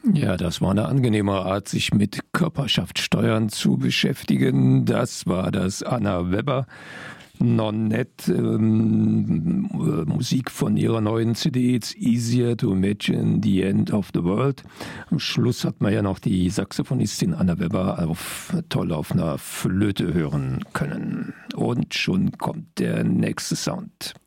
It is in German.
Ja, das war eine angenehme Art, sich mit Körperschaftssteuern zu beschäftigen. Das war das Anna Webber. Nonette, Musik von ihrer neuen CD It's Easier to Imagine the End of the World. Am Schluss hat man ja noch die Saxophonistin Anna Webber toll auf einer Flöte hören können. Und schon kommt der nächste Sound.